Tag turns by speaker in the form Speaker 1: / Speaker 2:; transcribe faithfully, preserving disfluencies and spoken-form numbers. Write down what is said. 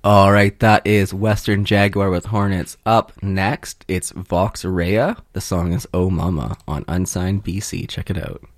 Speaker 1: All right, that is Western Jaguar with Hornets. Up next, it's Vox Rea. The song is Oh Mama on Unsigned B C. Check it out.